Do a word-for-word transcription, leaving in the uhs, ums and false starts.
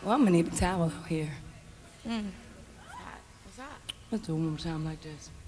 Well, I'm gonna need a towel out here. Mm. What's hot? What's hot? Let's do it one more time like this.